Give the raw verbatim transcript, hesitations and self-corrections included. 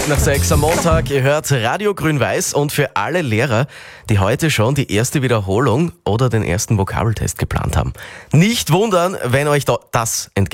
Minuten nach sechs am Montag. Ihr hört Radio Grün-Weiß und für alle Lehrer, die heute schon die erste Wiederholung oder den ersten Vokabeltest geplant haben. Nicht wundern, wenn euch da das entgeht.